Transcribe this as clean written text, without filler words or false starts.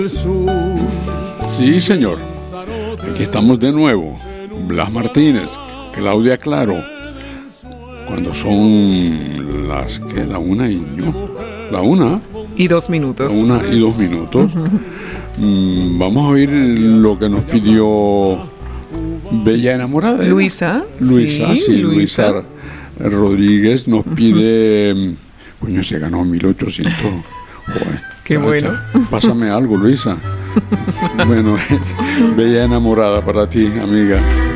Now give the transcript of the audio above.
Sí, señor. Aquí estamos de nuevo. Blas Martínez, Claudia Claro. Cuando son la 1:02. 1:02. Vamos a oír lo que nos pidió Bella Enamorada. Luisa Rodríguez nos pide. Coño, se ganó 1.800. Joder, qué bueno. Pásame algo, Luisa. Bueno, Bella Enamorada para ti, amiga.